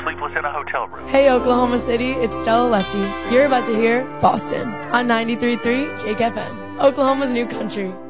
sleepless in a hotel room. Hey Oklahoma City, it's Stella Lefty. You're about to hear Boston on 93.3 Jake FM, Oklahoma's new country.